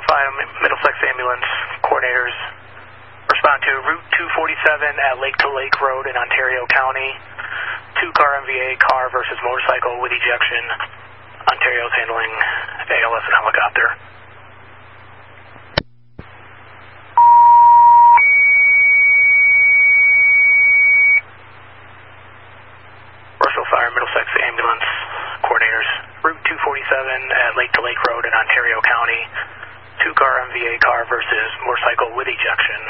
5 Middlesex Ambulance coordinators respond to Route 247 at Lake to Lake Road in Ontario County. 2-car MVA car versus motorcycle with ejection. Ontario's handling ALS and helicopter. Rushville Fire Middlesex Ambulance coordinators. Route 247 at Lake to Lake Road in Ontario County. 2-car MVA car versus motorcycle with ejection.